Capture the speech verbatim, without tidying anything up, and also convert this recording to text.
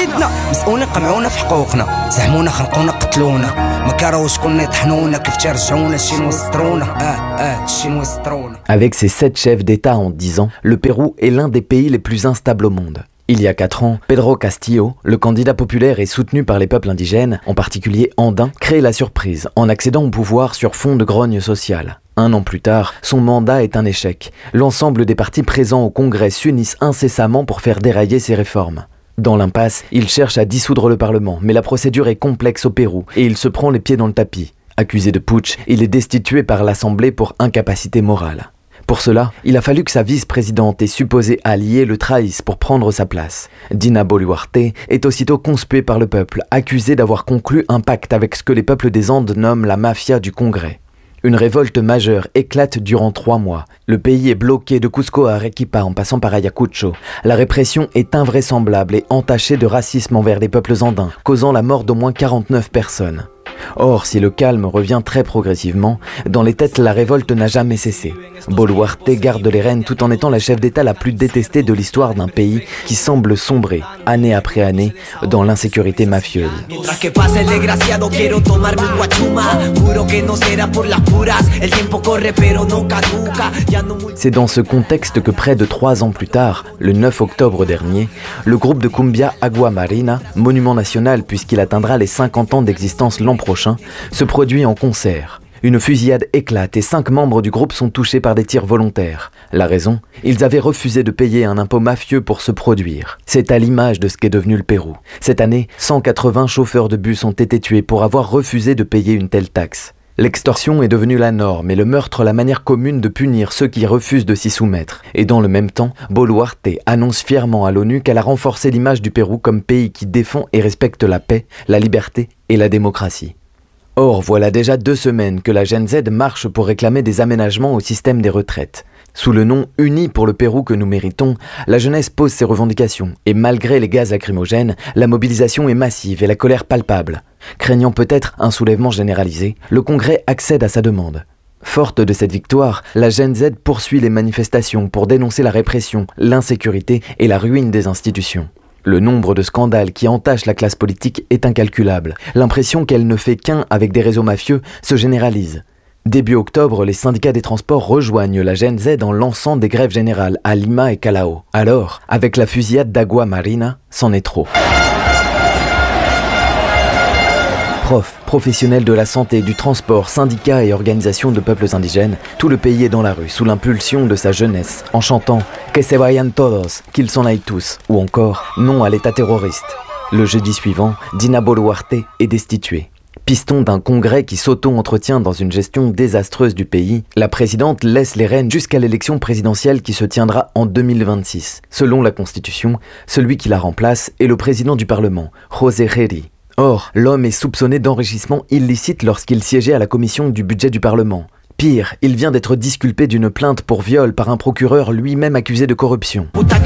عبيدنا مسؤولين قمعونا في حقوقنا زحمونا خلقونا قتلونا ما كراوش كنا يطحنونا كيف ترجعونا الشين وسطرونا اه اه الشين وسطرونا. Avec ses sept chefs d'État en dix ans, le Pérou est l'un des pays les plus instables au monde. Il y a quatre ans, Pedro Castillo, le candidat populaire et soutenu par les peuples indigènes, en particulier andins, crée la surprise en accédant au pouvoir sur fond de grogne sociale. Un an plus tard, son mandat est un échec. L'ensemble des partis présents au Congrès s'unissent incessamment pour faire dérailler ces réformes. Dans l'impasse, il cherche à dissoudre le Parlement, mais la procédure est complexe au Pérou et il se prend les pieds dans le tapis. Accusé de putsch, il est destitué par l'Assemblée pour incapacité morale. Pour cela, il a fallu que sa vice-présidente et supposée alliée le trahisse pour prendre sa place. Dina Boluarte est aussitôt conspuée par le peuple, accusée d'avoir conclu un pacte avec ce que les peuples des Andes nomment la mafia du Congrès. Une révolte majeure éclate durant trois mois. Le pays est bloqué de Cusco à Arequipa en passant par Ayacucho. La répression est invraisemblable et entachée de racisme envers les peuples andins, causant la mort d'au moins quarante-neuf personnes. Or, si le calme revient très progressivement, dans les têtes, la révolte n'a jamais cessé. Boluarte garde les rênes tout en étant la chef d'État la plus détestée de l'histoire d'un pays qui semble sombrer, année après année, dans l'insécurité mafieuse. C'est dans ce contexte que près de trois ans plus tard, le neuf octobre dernier, le groupe de cumbia Agua Marina, monument national puisqu'il atteindra les cinquante ans d'existence l'an prochain, se produit en concert. Une fusillade éclate et cinq membres du groupe sont touchés par des tirs volontaires. La raison ? Ils avaient refusé de payer un impôt mafieux pour se produire. C'est à l'image de ce qu'est devenu le Pérou. Cette année, cent quatre-vingts chauffeurs de bus ont été tués pour avoir refusé de payer une telle taxe. L'extorsion est devenue la norme et le meurtre la manière commune de punir ceux qui refusent de s'y soumettre. Et dans le même temps, Boluarte annonce fièrement à l'ONU qu'elle a renforcé l'image du Pérou comme pays qui défend et respecte la paix, la liberté et la démocratie. Or, voilà déjà deux semaines que la Gen Z marche pour réclamer des aménagements au système des retraites. Sous le nom « Unis pour le Pérou que nous méritons », la jeunesse pose ses revendications et malgré les gaz lacrymogènes, la mobilisation est massive et la colère palpable. Craignant peut-être un soulèvement généralisé, le Congrès accède à sa demande. Forte de cette victoire, la Gen Z poursuit les manifestations pour dénoncer la répression, l'insécurité et la ruine des institutions. Le nombre de scandales qui entachent la classe politique est incalculable. L'impression qu'elle ne fait qu'un avec des réseaux mafieux se généralise. Début octobre, les syndicats des transports rejoignent la Gen Z en lançant des grèves générales à Lima et Callao. Alors, avec la fusillade d'Agua Marina, c'en est trop. Profs, professionnels de la santé, du transport, syndicats et organisations de peuples indigènes, tout le pays est dans la rue sous l'impulsion de sa jeunesse, en chantant « Que se vayan todos », qu'ils s'en aillent tous, ou encore « Non à l'État terroriste ». Le jeudi suivant, Dina Boluarte est destituée. Piston d'un congrès qui s'auto-entretient dans une gestion désastreuse du pays, la présidente laisse les rênes jusqu'à l'élection présidentielle qui se tiendra en deux mille vingt-six. Selon la Constitution, celui qui la remplace est le président du Parlement, José Geri. Or, l'homme est soupçonné d'enrichissement illicite lorsqu'il siégeait à la commission du budget du Parlement. Pire, il vient d'être disculpé d'une plainte pour viol par un procureur lui-même accusé de corruption.